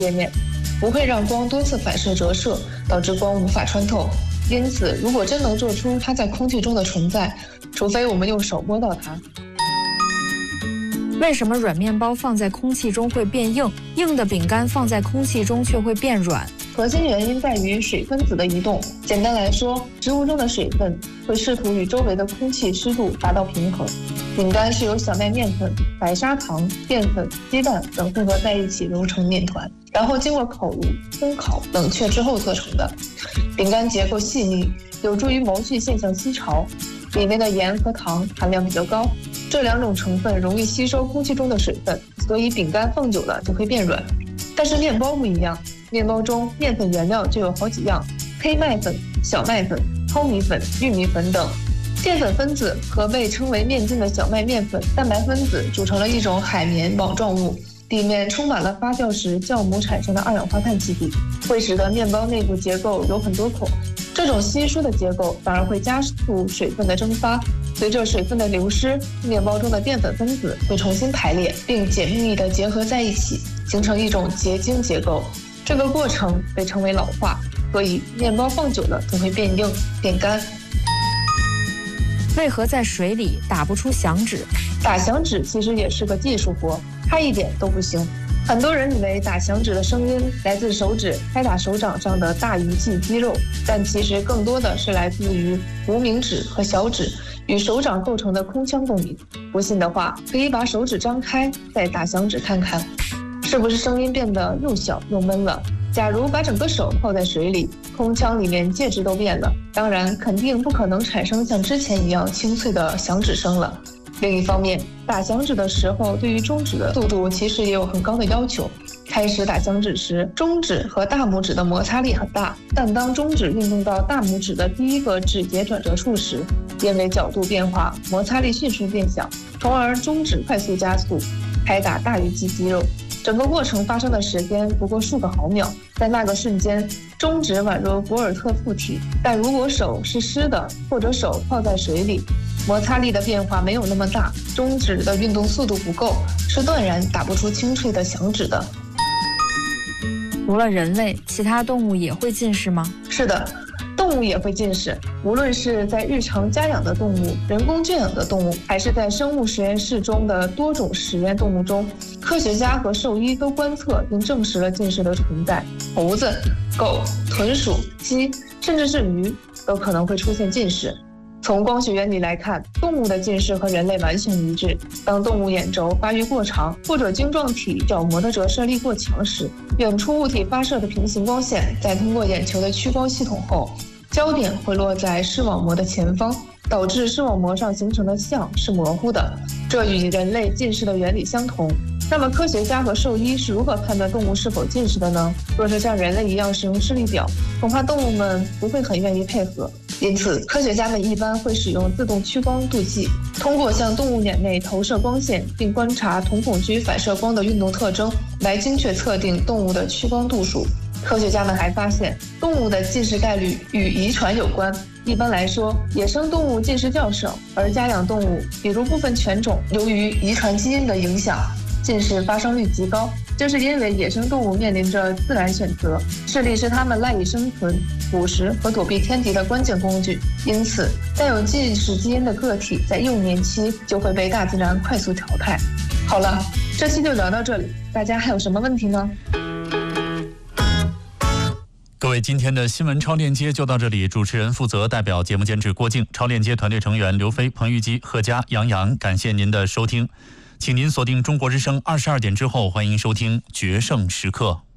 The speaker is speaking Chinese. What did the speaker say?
界面，不会让光多次反射折射，导致光无法穿透。因此，如果真能做出它在空气中的存在，除非我们用手摸到它。 为什么软面包放在空气中会变硬，硬的饼干放在空气中却会变软？ 核心原因在于水分子的移动。简单来说，植物中的水分会试图与周围的空气湿度达到平衡。饼干是由小麦面粉、白砂糖、淀粉、鸡蛋等混合在一起揉成面团，然后经过口炉、烘烤、冷却之后做成的。饼干结构细腻，有助于模具现象吸潮，里面的盐和糖含量比较高，这两种成分容易吸收空气中的水分，所以饼干放久了就会变软。但是面包不一样，面包中面粉原料就有好几样，黑麦粉、小麦粉、糙米粉、玉米粉等。淀粉分子和被称为面筋的小麦面粉蛋白分子组成了一种海绵网状物，里面充满了发酵时酵母产生的二氧化碳气体，会使得面包内部结构有很多孔。这种稀疏的结构反而会加速水分的蒸发，随着水分的流失，面包中的淀粉分子会重新排列并紧密地结合在一起，形成一种结晶结构。这个过程被称为老化，所以面包放久了就会变硬变干。 为何在水里打不出响指？ 打响指其实也是个技术活，它一点都不行。很多人以为打响指的声音来自手指拍打手掌上的大鱼际肌肉，但其实更多的是来自于无名指和小指与手掌构成的空腔共鸣。不信的话，可以把手指张开，再打响指看看，是不是声音变得又小又闷了？假如把整个手泡在水里，空腔里面介质都变了，当然肯定不可能产生像之前一样清脆的响指声了。另一方面，打响指的时候对于中指的速度其实也有很高的要求。开始打响指时，中指和大拇指的摩擦力很大，但当中指运动到大拇指的第一个指节转折处时，因为角度变化，摩擦力迅速变小，从而中指快速加速，拍打大鱼际肌肉。整个过程发生的时间不过数个毫秒，在那个瞬间，中指宛如博尔特附体。但如果手是湿的，或者手泡在水里，摩擦力的变化没有那么大，中指的运动速度不够，是断然打不出清脆的响指的。 除了人类，其他动物也会近视吗？ 是的，动物也会近视，无论是在日常家养的动物、人工圈养的动物，还是在生物实验室中的多种实验动物中，科学家和兽医都观测并证实了近视的存在。猴子、狗、豚鼠、鸡，甚至是鱼，都可能会出现近视。从光学原理来看，动物的近视和人类完全一致。当动物眼轴发育过长，或者晶状体角膜的折射力过强时，远处物体发射的平行光线在通过眼球的屈光系统后，焦点会落在视网膜的前方，导致视网膜上形成的像是模糊的，这与人类近视的原理相同。那么科学家和兽医是如何判断动物是否近视的呢？若是像人类一样使用视力表，恐怕动物们不会很愿意配合。因此，科学家们一般会使用自动屈光度计，通过向动物眼内投射光线，并观察瞳孔区反射光的运动特征，来精确测定动物的屈光度数。科学家们还发现，动物的近视概率与遗传有关。一般来说，野生动物近视较少，而家养动物，比如部分犬种，由于遗传基因的影响，近视发生率极高。这是因为野生动物面临着自然选择，视力是它们赖以生存、捕食和躲避天敌的关键工具。因此，带有近视基因的个体在幼年期就会被大自然快速淘汰。好了，这期就聊到这里，大家还有什么问题呢？ 各位，今天的新闻超链接就到这里。主持人负责，代表节目监制郭靖，超链接团队成员刘飞、彭玉基、贺佳、杨洋，感谢您的收听。请您锁定中国之声22点之后，欢迎收听《决胜时刻》。